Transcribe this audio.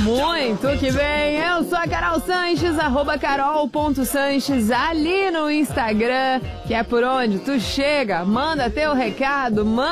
Muito que bem, eu sou a Carol Sanches, @carol.sanches ali no Instagram, que é por onde tu chega, manda teu recado,